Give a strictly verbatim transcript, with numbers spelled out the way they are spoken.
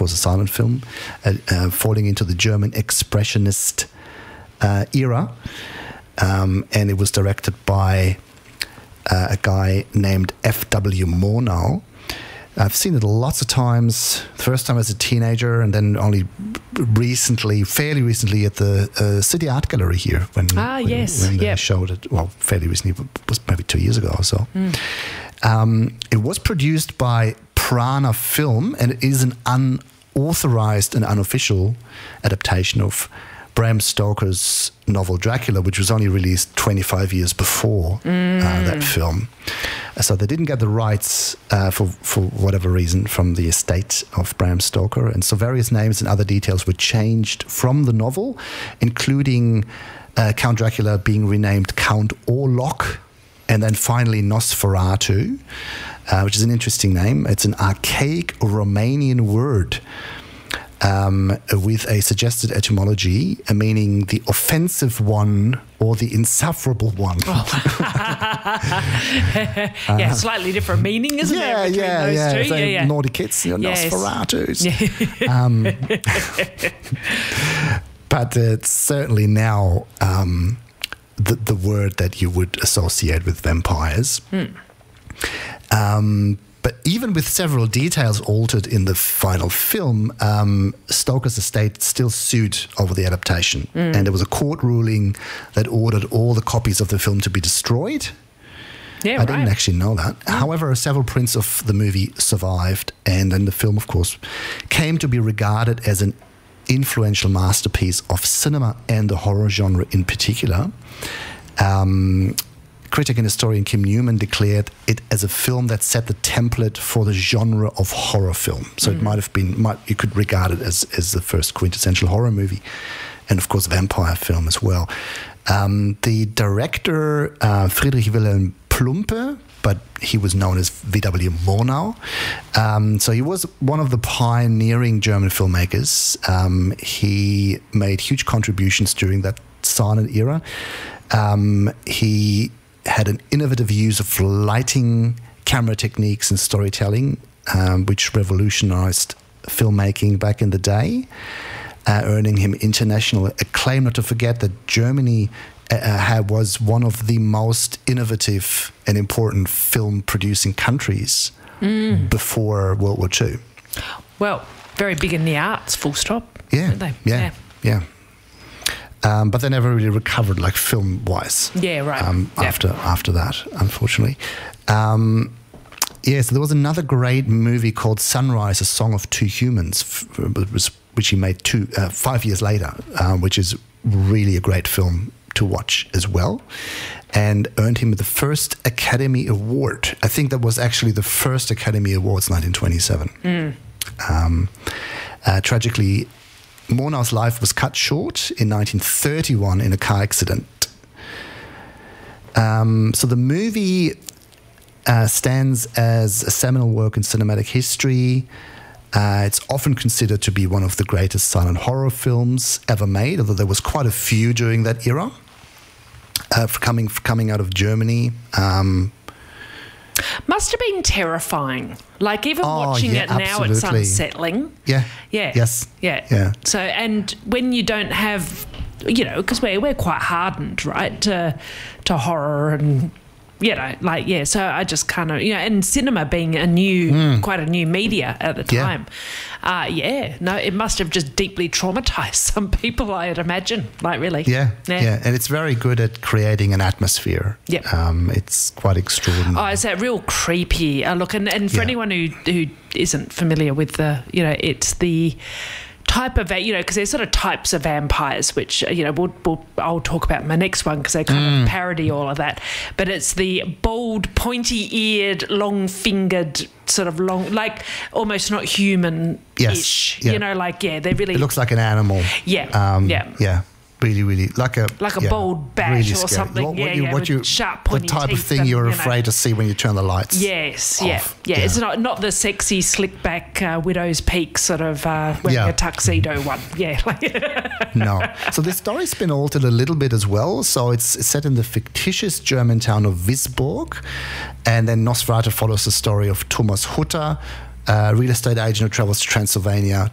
course, a silent film, uh, uh, falling into the German expressionist uh, era. Um, and it was directed by uh, a guy named F W Murnau. I've seen it lots of times. First time as a teenager, and then only recently, fairly recently, at the uh, City Art Gallery here. When, ah, when, yes. when they yep. showed it. Well, fairly recently, it was maybe two years ago or so. Mm. Um, it was produced by Prana Film, and it is an unauthorized and unofficial adaptation of Bram Stoker's novel Dracula, which was only released twenty-five years before mm. uh, that film. So they didn't get the rights uh, for, for whatever reason from the estate of Bram Stoker. And so various names and other details were changed from the novel, including uh, Count Dracula being renamed Count Orlok, and then finally Nosferatu, uh, which is an interesting name. It's an archaic Romanian word Um, with a suggested etymology, uh, meaning the offensive one or the insufferable one. Oh. yeah, uh, slightly different meaning, isn't yeah, there? Between yeah, those yeah, two? so yeah, yeah. Naughty kids, you know, yes. Nosferatus. um, but it's certainly now um, the, the word that you would associate with vampires. Hmm. Um, But even with several details altered in the final film, um, Stoker's estate still sued over the adaptation. Mm. And there was a court ruling that ordered all the copies of the film to be destroyed. Yeah, I right. didn't actually know that. Mm. However, several prints of the movie survived, and then the film, of course, came to be regarded as an influential masterpiece of cinema and the horror genre in particular. Um, Critic and historian Kim Newman declared it as a film that set the template for the genre of horror film. So mm. it might have been, might, you could regard it as, as the first quintessential horror movie, and of course vampire film as well. Um, the director, uh, Friedrich Wilhelm Plumpe, but he was known as V W Murnau. Um, so he was one of the pioneering German filmmakers. Um, he made huge contributions during that silent era. Um, he had an innovative use of lighting, camera techniques and storytelling, um, which revolutionized filmmaking back in the day, uh, earning him international acclaim. Not to forget that Germany uh, had, was one of the most innovative and important film-producing countries mm. before World War Two. Well, very big in the arts, full stop. Yeah, aren't they? yeah, yeah. yeah. Um, but they never really recovered, like film-wise. Yeah, right. Um, yeah. After after that, unfortunately. Um, yeah, so there was another great movie called Sunrise: A Song of Two Humans, which he made two uh, five years later, uh, which is really a great film to watch as well, and earned him the first Academy Award. I think that was actually the first Academy Awards, nineteen twenty-seven. Mm. Um, uh, tragically, Murnau's life was cut short in nineteen thirty-one in a car accident. Um, so the movie uh, stands as a seminal work in cinematic history. Uh, it's often considered to be one of the greatest silent horror films ever made, although there was quite a few during that era, uh, for coming for coming out of Germany. Um, Must have been terrifying. Like even oh, watching yeah, it now, absolutely. it's unsettling. Yeah. Yeah. Yes. Yeah. Yeah. So, and when you don't have, you know, because we're we're quite hardened, right, to to horror and, you know, like, yeah. So I just kind of, you know, and cinema being a new, mm. quite a new media at the time. Yeah. Uh, yeah. No, it must have just deeply traumatized some people, I'd imagine. Like, really. Yeah. Yeah. Yeah. And it's very good at creating an atmosphere. Yeah. Um, it's quite extraordinary. Oh, it's that real creepy uh, look. And, and for yeah. anyone who, who isn't familiar with the, you know, it's the type of, you know, because there's sort of types of vampires, which, you know, we'll, we'll, I'll talk about in my next one because they kind mm. of parody all of that. But it's the bold, pointy-eared, long-fingered, sort of long, like almost not human-ish. Yes. Yeah. You know, like, yeah, they really... It looks like an animal. Yeah, um, yeah. Yeah. Really, really, like a... Like a yeah, bold bat really or scary. something. What, yeah, what you, yeah, what with you, sharp, pointy the type of teeth thing and, you're you know. afraid to see when you turn the lights Yes, off. yeah, yeah, yeah. It's not not the sexy, slick back uh, Widow's Peak sort of uh, wearing yeah. a tuxedo one. Yeah. No. So the story's been altered a little bit as well. So it's, it's set in the fictitious German town of Wisborg. And then Nosferatu follows the story of Thomas Hutter, a real estate agent who travels to Transylvania